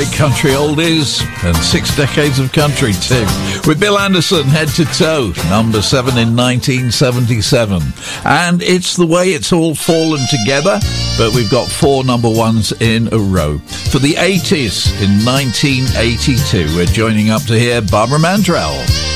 great country oldies and 6 decades of country too. With Bill Anderson, Head to Toe, number 7 in 1977. And it's the way it's all fallen together, but we've got 4 number ones in a row. For the 80s in 1982, we're joining up to hear Barbara Mandrell.